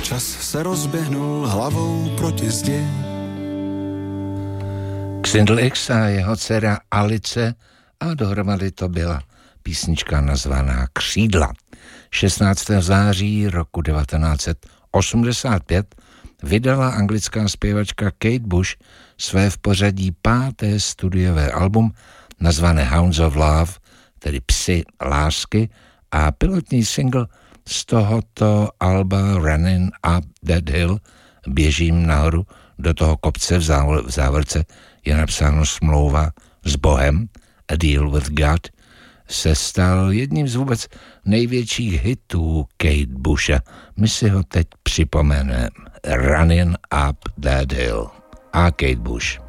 Čas se rozběhnul hlavou proti zdi. Xindl X a jeho dcera Alice a dohromady to byla písnička nazvaná Křídla. 16. září roku 1985 vydala anglická zpěvačka Kate Bush své v pořadí 5. studiové album nazvané Hounds of Love, tedy Psy lásky, a pilotní single z tohoto alba Running Up That Hill, Běžím nahoru do toho kopce, v závorce je napsáno smlouva s Bohem, A Deal with God, se stal jedním z vůbec největších hitů Kate Busha. My si ho teď připomeneme. Running Up That Hill a Kate Bush.